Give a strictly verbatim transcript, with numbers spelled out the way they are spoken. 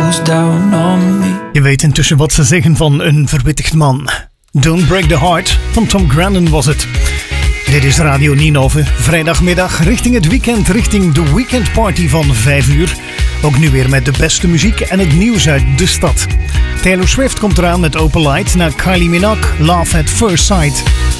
goes down on me. Je weet intussen wat ze zeggen van een verwittigd man. Don't Break the Heart van Tom Grennan was het. Dit is Radio Ninove, vrijdagmiddag richting het weekend, richting de weekendparty van vijf uur. Ook nu weer met de beste muziek en het nieuws uit de stad. Taylor Swift komt eraan met Open Light naar Kylie Minogue, Love at First Sight.